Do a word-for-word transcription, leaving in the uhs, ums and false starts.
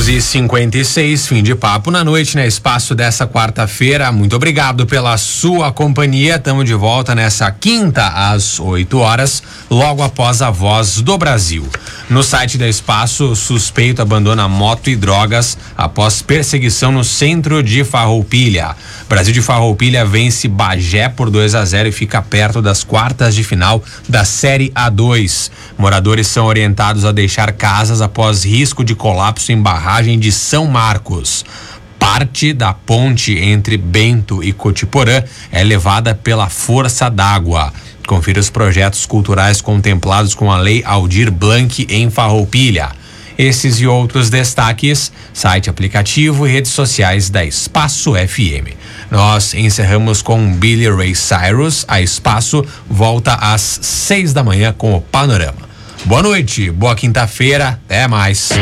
onze e cinquenta e seis, fim de papo na noite, né? Espaço dessa quarta-feira. Muito obrigado pela sua companhia. Estamos de volta nessa quinta às oito horas, logo após a Voz do Brasil. No site da Espaço, suspeito abandona moto e drogas após perseguição no centro de Farroupilha. Brasil de Farroupilha vence Bagé por dois a zero e fica perto das quartas de final da Série A dois. Moradores são orientados a deixar casas após risco de colapso em barragem de São Marcos. Parte da ponte entre Bento e Cotiporã é levada pela força d'água. Confira os projetos culturais contemplados com a Lei Aldir Blanc em Farroupilha. Esses e outros destaques, site, aplicativo e redes sociais da Espaço F M. Nós encerramos com Billy Ray Cyrus. A Espaço volta às seis da manhã com o Panorama. Boa noite, boa quinta-feira, até mais.